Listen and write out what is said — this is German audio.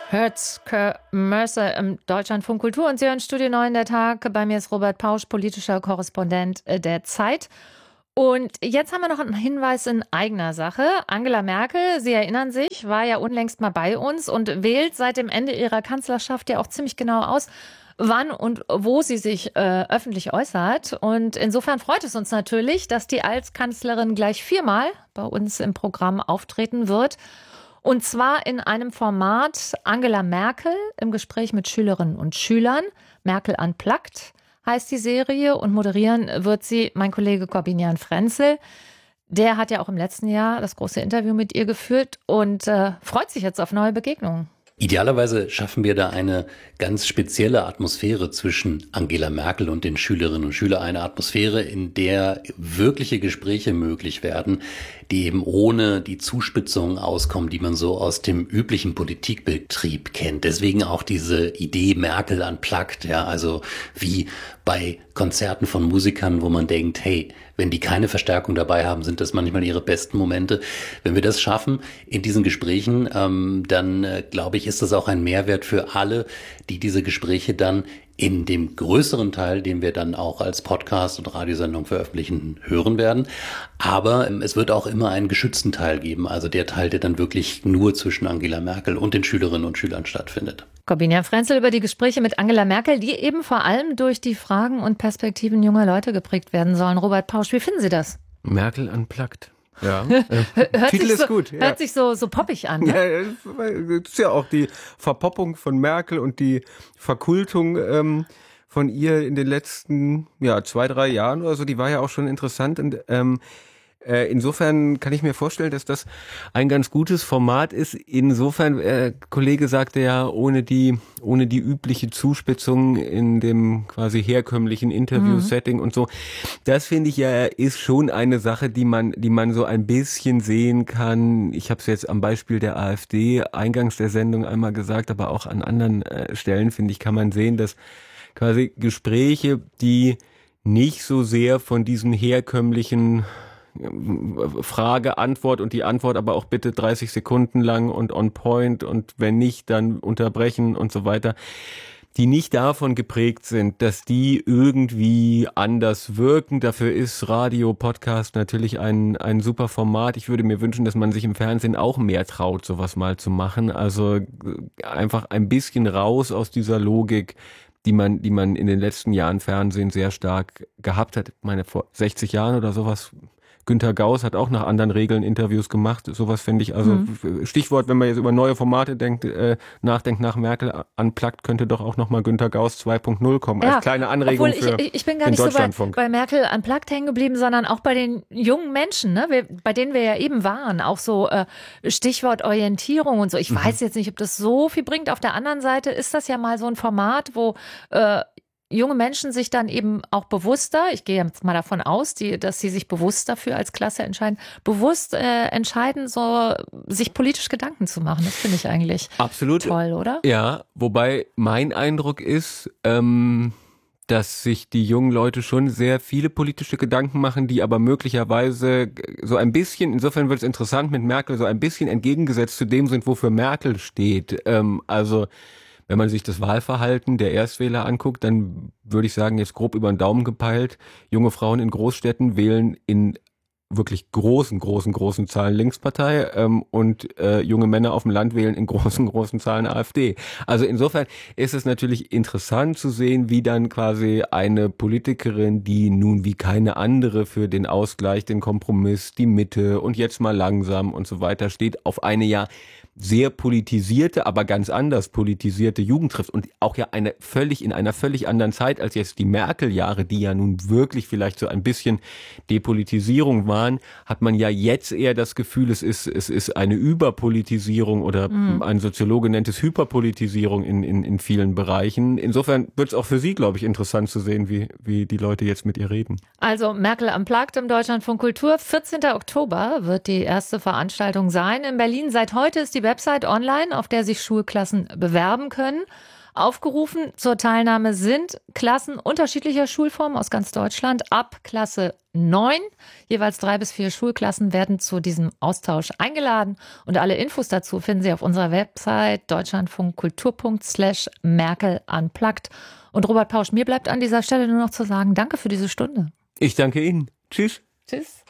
Hörzke Mercer im Deutschlandfunk Kultur und Sie hören Studio 9 der Tag. Bei mir ist Robert Pausch, politischer Korrespondent der Zeit. Und jetzt haben wir noch einen Hinweis in eigener Sache. Angela Merkel, Sie erinnern sich, war ja unlängst mal bei uns und wählt seit dem Ende ihrer Kanzlerschaft ja auch ziemlich genau aus, wann und wo sie sich öffentlich äußert. Und insofern freut es uns natürlich, dass die Altkanzlerin gleich 4-mal bei uns im Programm auftreten wird. Und zwar in einem Format Angela Merkel im Gespräch mit Schülerinnen und Schülern. Merkel Unplugged heißt die Serie und moderieren wird sie mein Kollege Corbinian Frenzel. Der hat ja auch im letzten Jahr das große Interview mit ihr geführt und freut sich jetzt auf neue Begegnungen. Idealerweise schaffen wir da eine ganz spezielle Atmosphäre zwischen Angela Merkel und den Schülerinnen und Schülern. Eine Atmosphäre, in der wirkliche Gespräche möglich werden, die eben ohne die Zuspitzungen auskommen, die man so aus dem üblichen Politikbetrieb kennt. Deswegen auch diese Idee Merkel Unplugged, ja, also wie bei Konzerten von Musikern, wo man denkt, hey, wenn die keine Verstärkung dabei haben, sind das manchmal ihre besten Momente. Wenn wir das schaffen in diesen Gesprächen, dann glaube ich, ist das auch ein Mehrwert für alle, die diese Gespräche dann in dem größeren Teil, den wir dann auch als Podcast und Radiosendung veröffentlichen, hören werden. Aber es wird auch immer einen geschützten Teil geben, also der Teil, der dann wirklich nur zwischen Angela Merkel und den Schülerinnen und Schülern stattfindet. Corbinian Frenzel über die Gespräche mit Angela Merkel, die eben vor allem durch die Fragen und Perspektiven junger Leute geprägt werden sollen. Robert Pausch, wie finden Sie das? Merkel Unplugged. Ja, Titel ist gut. Hört sich so poppig an. Ne? Ja, das ist ja auch die Verpoppung von Merkel und die Verkultung von ihr in den letzten 2-3 Jahren oder so. Die war ja auch schon interessant und insofern kann ich mir vorstellen, dass das ein ganz gutes Format ist. Insofern, Kollege sagte ja, ohne die übliche Zuspitzung in dem quasi herkömmlichen Interview-Setting und so. Das finde ich ja ist schon eine Sache, die man so ein bisschen sehen kann. Ich habe es jetzt am Beispiel der AfD eingangs der Sendung einmal gesagt, aber auch an anderen Stellen, finde ich, kann man sehen, dass quasi Gespräche, die nicht so sehr von diesen herkömmlichen Frage, Antwort und die Antwort aber auch bitte 30 Sekunden lang und on point und wenn nicht, dann unterbrechen und so weiter, die nicht davon geprägt sind, dass die irgendwie anders wirken. Dafür ist Radio, Podcast natürlich ein super Format. Ich würde mir wünschen, dass man sich im Fernsehen auch mehr traut, sowas mal zu machen. Also einfach ein bisschen raus aus dieser Logik, die man in den letzten Jahren Fernsehen sehr stark gehabt hat. Ich meine, vor 60 Jahren oder sowas. Günter Gauss hat auch nach anderen Regeln Interviews gemacht. Sowas finde ich, also Stichwort, wenn man jetzt über neue Formate nachdenkt nach Merkel Unplugged, könnte doch auch nochmal Günter Gauss 2.0 kommen. Ja, als kleine Anregung für ich bin gar nicht so bei Merkel Unplugged hängen geblieben, sondern auch bei den jungen Menschen, ne? Bei denen wir ja eben waren. Auch so Stichwort Orientierung und so. Ich weiß jetzt nicht, ob das so viel bringt. Auf der anderen Seite ist das ja mal so ein Format, wo junge Menschen sich dann eben auch bewusster, ich gehe jetzt mal davon aus, dass sie sich bewusst dafür als Klasse entscheiden, entscheiden, so sich politisch Gedanken zu machen. Das finde ich eigentlich absolut toll, oder? Ja, wobei mein Eindruck ist, dass sich die jungen Leute schon sehr viele politische Gedanken machen, die aber möglicherweise so ein bisschen, insofern wird es interessant mit Merkel, so ein bisschen entgegengesetzt zu dem sind, wofür Merkel steht. Also wenn man sich das Wahlverhalten der Erstwähler anguckt, dann würde ich sagen, jetzt grob über den Daumen gepeilt, junge Frauen in Großstädten wählen in wirklich großen Zahlen Linkspartei und junge Männer auf dem Land wählen in großen Zahlen AfD. Also insofern ist es natürlich interessant zu sehen, wie dann quasi eine Politikerin, die nun wie keine andere für den Ausgleich, den Kompromiss, die Mitte und jetzt mal langsam und so weiter steht, auf eine sehr politisierte, aber ganz anders politisierte Jugend trifft und auch ja in einer völlig anderen Zeit als jetzt die Merkel-Jahre, die ja nun wirklich vielleicht so ein bisschen Depolitisierung waren, hat man ja jetzt eher das Gefühl, es ist eine Überpolitisierung oder ein Soziologe nennt es Hyperpolitisierung in vielen Bereichen. Insofern wird es auch für Sie, glaube ich, interessant zu sehen, wie die Leute jetzt mit ihr reden. Also Merkel Unplugged im Deutschlandfunk Kultur. 14. Oktober wird die erste Veranstaltung sein in Berlin. Seit heute ist die Website online, auf der sich Schulklassen bewerben können. Aufgerufen zur Teilnahme sind Klassen unterschiedlicher Schulformen aus ganz Deutschland ab Klasse 9. Jeweils 3 bis 4 Schulklassen werden zu diesem Austausch eingeladen. Und alle Infos dazu finden Sie auf unserer Website deutschlandfunkkulturpunkt/Merkel unplugged. Und Robert Pausch, mir bleibt an dieser Stelle nur noch zu sagen, danke für diese Stunde. Ich danke Ihnen. Tschüss. Tschüss.